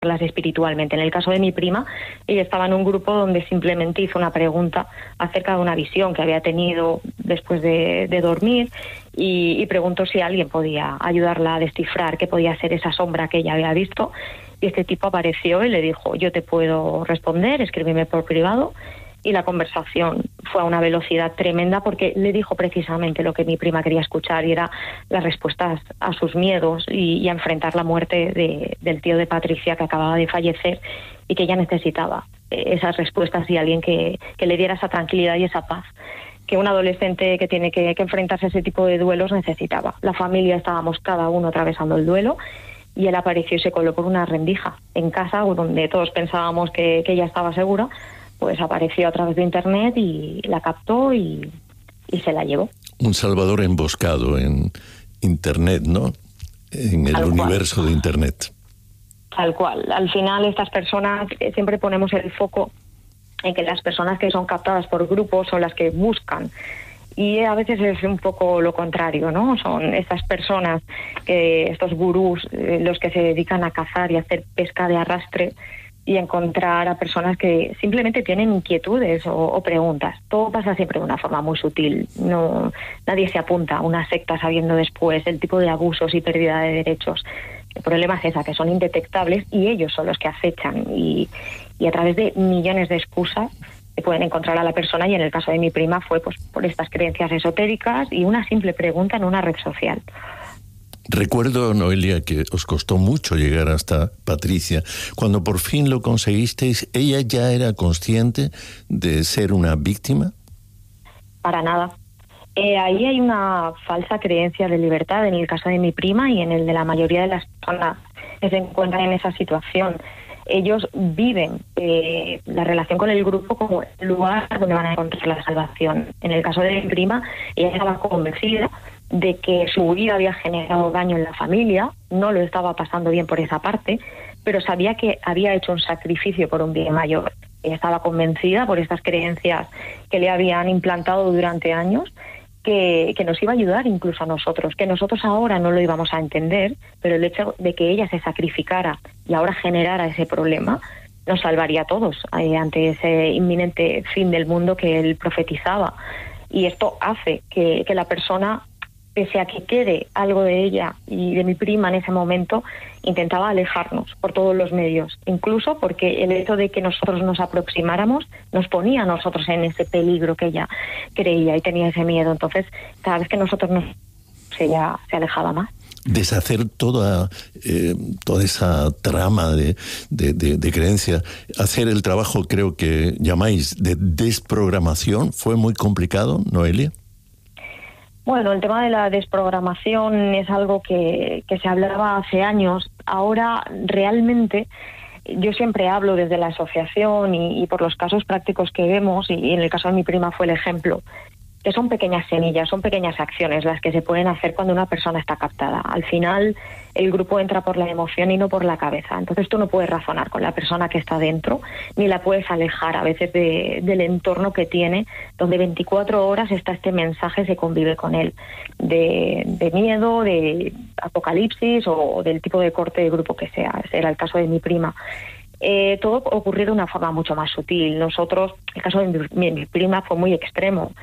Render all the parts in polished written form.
espiritualmente. En el caso de mi prima, ella estaba en un grupo donde simplemente hizo una pregunta acerca de una visión que había tenido después de dormir y preguntó si alguien podía ayudarla a descifrar qué podía ser esa sombra que ella había visto, y este tipo apareció y le dijo: yo te puedo responder, escríbeme por privado. Y la conversación fue a una velocidad tremenda, porque le dijo precisamente lo que mi prima quería escuchar, y era las respuestas a sus miedos y a enfrentar la muerte del tío de Patricia, que acababa de fallecer, y que ella necesitaba esas respuestas y alguien que le diera esa tranquilidad y esa paz que un adolescente que tiene que enfrentarse a ese tipo de duelos necesitaba. La familia estábamos cada uno atravesando el duelo, y él apareció y se coló por una rendija en casa, donde todos pensábamos que ella estaba segura. Pues apareció a través de internet y la captó y se la llevó. Un salvador emboscado en internet, ¿no? En el universo de internet. Tal cual. Al final, estas personas, siempre ponemos el foco en que las personas que son captadas por grupos son las que buscan. Y a veces es un poco lo contrario, ¿no? Son estas personas, estos gurús, los que se dedican a cazar y a hacer pesca de arrastre, y encontrar a personas que simplemente tienen inquietudes o preguntas. Todo pasa siempre de una forma muy sutil. Nadie se apunta a una secta sabiendo después el tipo de abusos y pérdida de derechos. El problema es esa, que son indetectables, y ellos son los que acechan, y a través de millones de excusas se pueden encontrar a la persona. Y en el caso de mi prima fue pues por estas creencias esotéricas y una simple pregunta en una red social. Recuerdo, Noelia, que os costó mucho llegar hasta Patricia. Cuando por fin lo conseguisteis, ¿ella ya era consciente de ser una víctima? Para nada. Ahí hay una falsa creencia de libertad en el caso de mi prima y en el de la mayoría de las personas que se encuentran en esa situación. Ellos viven la relación con el grupo como el lugar donde van a encontrar la salvación. En el caso de mi prima, ella estaba convencida de que su huida había generado daño en la familia, no lo estaba pasando bien por esa parte, pero sabía que había hecho un sacrificio por un bien mayor. Ella estaba convencida por estas creencias que le habían implantado durante años, que nos iba a ayudar incluso a nosotros, que nosotros ahora no lo íbamos a entender, pero el hecho de que ella se sacrificara y ahora generara ese problema nos salvaría a todos ante ese inminente fin del mundo que él profetizaba. Y esto hace que la persona, pese a que quede algo de ella y de mi prima en ese momento, intentaba alejarnos por todos los medios, incluso porque el hecho de que nosotros nos aproximáramos nos ponía a nosotros en ese peligro que ella creía y tenía ese miedo. Entonces, cada vez que nosotros ella se alejaba más. Deshacer toda esa trama de creencia, hacer el trabajo, creo que llamáis, de desprogramación, ¿fue muy complicado, Noelia? Bueno, el tema de la desprogramación es algo que se hablaba hace años. Ahora, realmente, yo siempre hablo desde la asociación y por los casos prácticos que vemos, y en el caso de mi prima fue el ejemplo, que son pequeñas semillas, son pequeñas acciones las que se pueden hacer cuando una persona está captada. Al final, el grupo entra por la emoción y no por la cabeza. Entonces tú no puedes razonar con la persona que está dentro, ni la puedes alejar a veces del entorno que tiene, donde 24 horas está este mensaje, se convive con él, de miedo, de apocalipsis o del tipo de corte de grupo que sea. Ese era el caso de mi prima. Todo ocurrió de una forma mucho más sutil. Nosotros, el caso de mi prima fue muy extremo.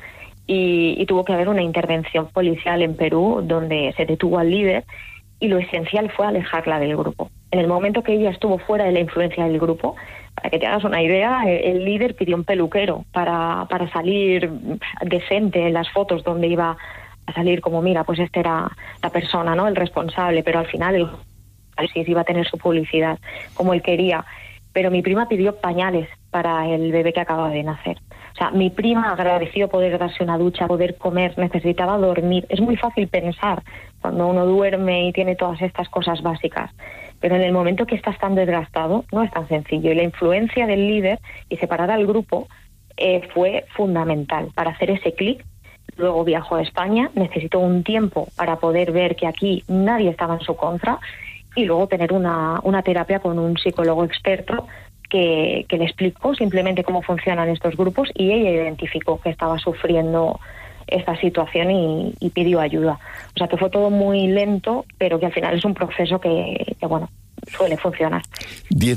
Y tuvo que haber una intervención policial en Perú donde se detuvo al líder, y lo esencial fue alejarla del grupo. En el momento que ella estuvo fuera de la influencia del grupo, para que te hagas una idea, el líder pidió un peluquero para salir decente en las fotos donde iba a salir como, mira, pues este era la persona, ¿no?, el responsable, pero al final sí iba a tener su publicidad como él quería. Pero mi prima pidió pañales para el bebé que acaba de nacer. O sea, mi prima agradeció poder darse una ducha, poder comer, necesitaba dormir. Es muy fácil pensar cuando uno duerme y tiene todas estas cosas básicas, pero en el momento que estás tan desgastado no es tan sencillo. Y la influencia del líder y separar al grupo fue fundamental para hacer ese clic. Luego viajó a España, necesitó un tiempo para poder ver que aquí nadie estaba en su contra, y luego tener una terapia con un psicólogo experto que le explicó simplemente cómo funcionan estos grupos, y ella identificó que estaba sufriendo esta situación y pidió ayuda. O sea que fue todo muy lento, pero que al final es un proceso que bueno, suele funcionar.